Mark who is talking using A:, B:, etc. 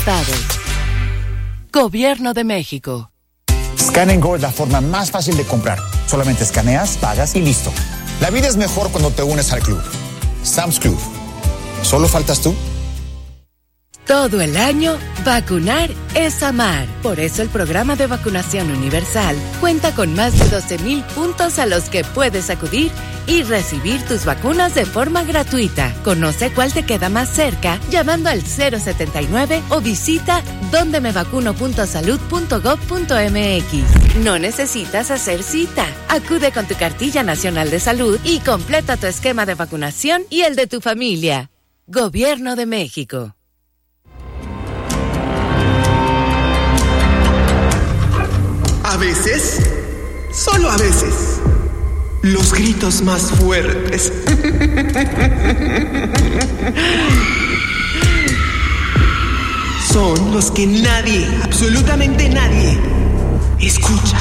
A: Gobierno de México.
B: Scan & Go es la forma más fácil de comprar. Solamente escaneas, pagas y listo. La vida es mejor cuando te unes al club. Sam's Club. ¿Solo faltas tú?
A: Todo el año, vacunar es amar. Por eso el programa de vacunación universal cuenta con más de 12,000 puntos a los que puedes acudir y recibir tus vacunas de forma gratuita. Conoce cuál te queda más cerca llamando al 079 o visita dondemevacuno.salud.gov.mx. No necesitas hacer cita. Acude con tu cartilla nacional de salud y completa tu esquema de vacunación y el de tu familia. Gobierno de México.
C: A veces, solo a veces, los gritos más fuertes son los que nadie, absolutamente nadie, escucha.